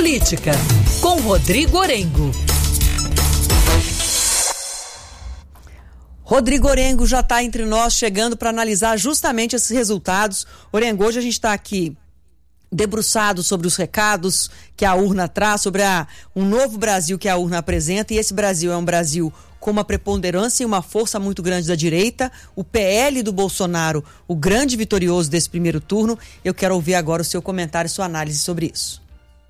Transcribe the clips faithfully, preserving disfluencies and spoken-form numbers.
Política, com Rodrigo Orengo. Rodrigo Orengo já está entre nós, chegando para analisar justamente esses resultados. Orengo, hoje a gente está aqui debruçado sobre os recados que a urna traz, sobre a, um novo Brasil que a urna apresenta, e esse Brasil é um Brasil com uma preponderância e uma força muito grande da direita, o P L do Bolsonaro, o grande vitorioso desse primeiro turno. Eu quero ouvir agora o seu comentário e sua análise sobre isso.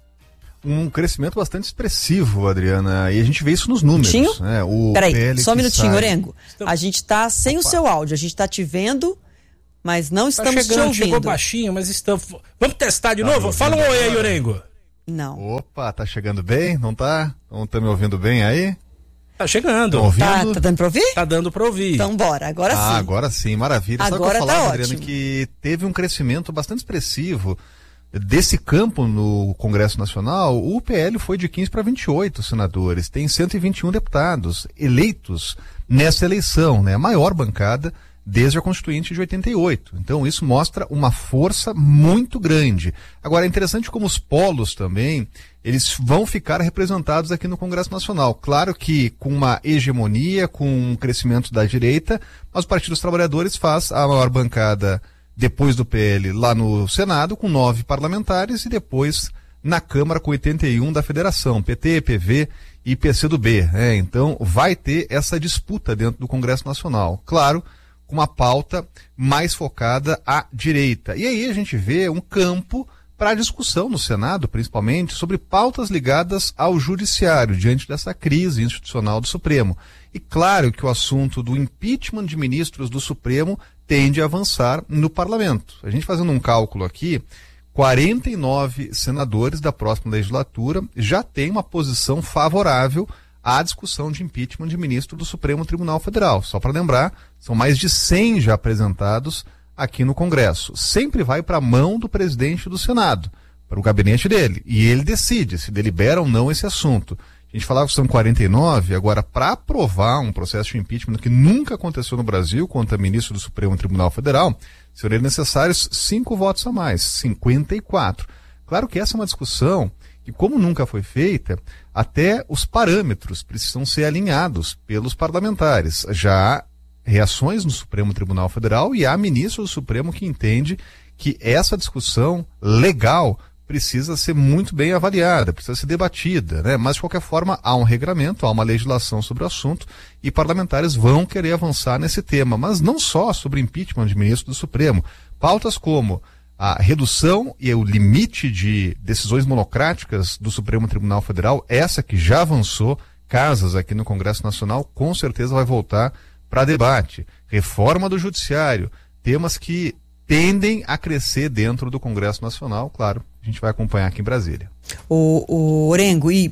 Um crescimento bastante expressivo, Adriana, e a gente vê isso nos números. Minutinho? Né? O Peraí, P L só um minutinho, sai... Orengo. A gente está sem Opa. o seu áudio, a gente está te vendo, mas não estamos tá chegando, te ouvindo. Chegou baixinho, mas estamos... Vamos testar de tá novo? Fala um oi aí, Orengo. Não. Opa, tá chegando bem? Não tá? Não tá me ouvindo bem aí? Tá chegando. Tá ouvindo? Tá, tá dando pra ouvir? Tá dando pra ouvir. Então bora, agora sim. Ah, agora sim, maravilha. Sabe o que Agora eu falava, tá Adriana, ótimo. que teve um crescimento bastante expressivo desse campo no Congresso Nacional. O P L foi de quinze para vinte e oito senadores, tem cento e vinte e um deputados eleitos nessa eleição, né? A maior bancada desde a Constituinte de oitenta e oito. Então isso mostra uma força muito grande. Agora é interessante como os polos também, eles vão ficar representados aqui no Congresso Nacional. Claro que com uma hegemonia, com um crescimento da direita, mas o Partido dos Trabalhadores faz a maior bancada depois do P L lá no Senado, com nove parlamentares, e depois na Câmara com oitenta e um da Federação, P T, P V e P C do B. É, então vai ter essa disputa dentro do Congresso Nacional. Claro, com uma pauta mais focada à direita. E aí a gente vê um campo para discussão no Senado, principalmente, sobre pautas ligadas ao judiciário, diante dessa crise institucional do Supremo. E claro que o assunto do impeachment de ministros do Supremo tende a avançar no parlamento. A gente fazendo um cálculo aqui, quarenta e nove senadores da próxima legislatura já têm uma posição favorável à discussão de impeachment de ministro do Supremo Tribunal Federal. Só para lembrar, são mais de cem já apresentados aqui no Congresso. Sempre vai para a mão do presidente do Senado, para o gabinete dele, e ele decide se delibera ou não esse assunto. A gente falava que são quarenta e nove, agora para aprovar um processo de impeachment que nunca aconteceu no Brasil contra ministro do Supremo Tribunal Federal, seriam necessários cinco votos a mais, cinquenta e quatro. Claro que essa é uma discussão que, como nunca foi feita, até os parâmetros precisam ser alinhados pelos parlamentares. Já há reações no Supremo Tribunal Federal e há ministro do Supremo que entende que essa discussão legal precisa ser muito bem avaliada, precisa ser debatida, né? Mas de qualquer forma há um regramento, há uma legislação sobre o assunto e parlamentares vão querer avançar nesse tema, mas não só sobre impeachment de ministro do Supremo. Pautas como a redução e o limite de decisões monocráticas do Supremo Tribunal Federal, essa que já avançou casas aqui no Congresso Nacional, com certeza vai voltar para debate. Reforma do Judiciário, temas que tendem a crescer dentro do Congresso Nacional, claro, a gente vai acompanhar aqui em Brasília. O, o Orengo, e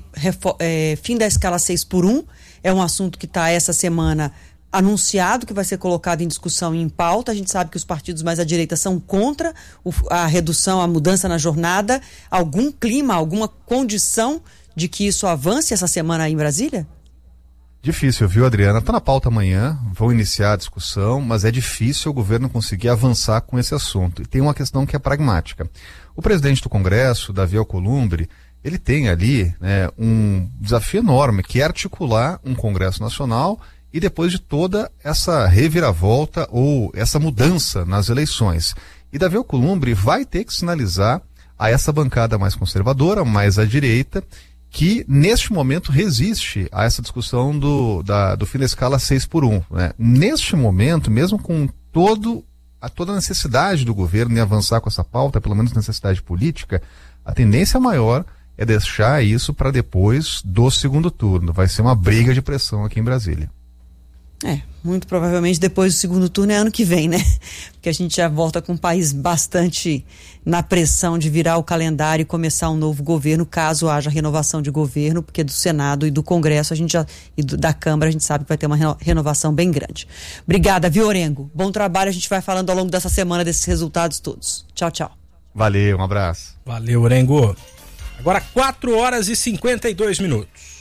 é, fim da escala seis por um é um assunto que está essa semana anunciado, que vai ser colocado em discussão e em pauta. A gente sabe que os partidos mais à direita são contra o, a redução, a mudança na jornada. Algum clima, alguma condição de que isso avance essa semana aí em Brasília? Difícil, viu, Adriana? Está na pauta amanhã, vão iniciar a discussão, mas é difícil o governo conseguir avançar com esse assunto. E tem uma questão que é pragmática. O presidente do Congresso, Davi Alcolumbre, ele tem ali, né, um desafio enorme, que é articular um Congresso Nacional e depois de toda essa reviravolta ou essa mudança nas eleições. E Davi Alcolumbre vai ter que sinalizar a essa bancada mais conservadora, mais à direita, que neste momento resiste a essa discussão do, da, do fim da escala seis por um. Né? Neste momento, mesmo com todo, a toda a necessidade do governo em avançar com essa pauta, pelo menos necessidade política, a tendência maior é deixar isso para depois do segundo turno. Vai ser uma briga de pressão aqui em Brasília. É, muito provavelmente depois do segundo turno é ano que vem, né? Porque a gente já volta com o país bastante na pressão de virar o calendário e começar um novo governo, caso haja renovação de governo, porque do Senado e do Congresso a gente já, e do, da Câmara a gente sabe que vai ter uma renovação bem grande. Obrigada, viu, Orengo? Bom trabalho, a gente vai falando ao longo dessa semana desses resultados todos. Tchau, tchau. Valeu, um abraço. Valeu, Orengo. Agora quatro horas e cinquenta e dois minutos.